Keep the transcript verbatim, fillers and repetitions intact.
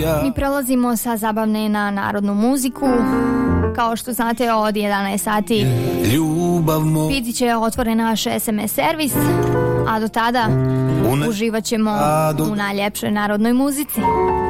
Mi prelazimo sa zabavne na narodnu muziku. Kao što znate, od jedanaest sati biti će otvoren naš es em es servis, a do tada uživat ćemo u najljepšoj narodnoj muzici.